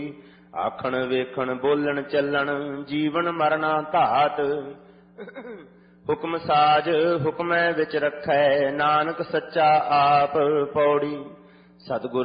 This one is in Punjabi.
ਆਖਣ ਵੇਖਣ ਬੋਲਣ ਚੱਲਣ ਜੀਵਨ ਮਰਨਾ ਧਾਤ। ਹੁਕਮ ਸਾਜ ਹੁਕਮੈ ਵਿੱਚ ਰੱਖੈ ਨਾਨਕ ਸੱਚਾ ਆਪ। ਪੌੜੀ। ਸਤਿਗੁਰ